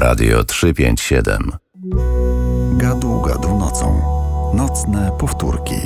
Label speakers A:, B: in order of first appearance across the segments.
A: Radio 357.
B: Gadu, gadu nocą. Nocne powtórki.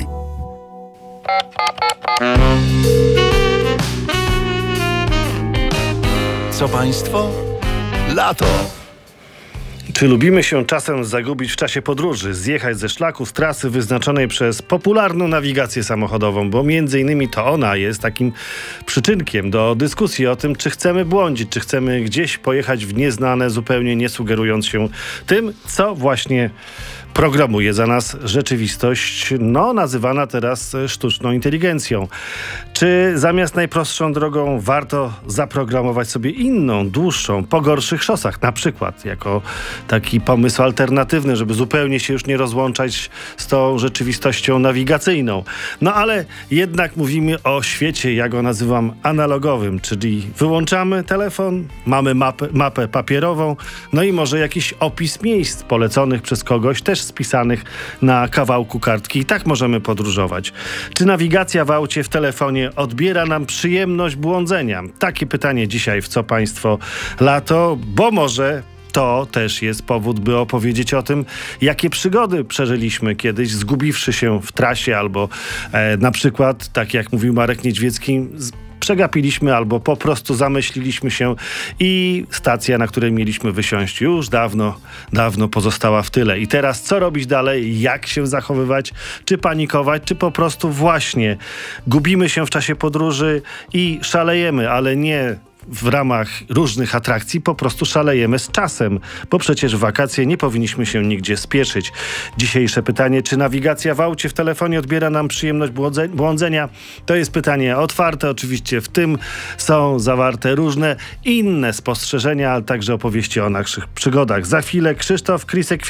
A: Co państwo? Lato.
C: Czy lubimy się czasem zagubić w czasie podróży, zjechać ze szlaku, z trasy wyznaczonej przez popularną nawigację samochodową, bo między innymi to ona jest takim przyczynkiem do dyskusji o tym, czy chcemy błądzić, czy chcemy gdzieś pojechać w nieznane, zupełnie nie sugerując się tym, co właśnie programuje za nas rzeczywistość, nazywana teraz sztuczną inteligencją. Czy zamiast najprostszą drogą warto zaprogramować sobie inną, dłuższą, po gorszych szosach, na przykład jako taki pomysł alternatywny, żeby zupełnie się już nie rozłączać z tą rzeczywistością nawigacyjną. Ale jednak mówimy o świecie, ja go nazywam analogowym, czyli wyłączamy telefon, mamy mapę papierową, i może jakiś opis miejsc poleconych przez kogoś, też spisanych na kawałku kartki i tak możemy podróżować. Czy nawigacja w aucie, w telefonie odbiera nam przyjemność błądzenia? Takie pytanie dzisiaj w Co Państwo Lato, bo może to też jest powód, by opowiedzieć o tym, jakie przygody przeżyliśmy kiedyś, zgubiwszy się w trasie albo na przykład, tak jak mówił Marek Niedźwiecki, przegapiliśmy albo po prostu zamyśliliśmy się i stacja, na której mieliśmy wysiąść, już dawno pozostała w tyle. I teraz co robić dalej? Jak się zachowywać? Czy panikować? Czy po prostu właśnie gubimy się w czasie podróży i szalejemy, ale nie w ramach różnych atrakcji, po prostu szalejemy z czasem, bo przecież w wakacje nie powinniśmy się nigdzie spieszyć. Dzisiejsze pytanie, czy nawigacja w aucie, w telefonie odbiera nam przyjemność błądzenia? To jest pytanie otwarte, oczywiście w tym są zawarte różne inne spostrzeżenia, ale także opowieści o naszych przygodach. Za chwilę Krzysztof Krisek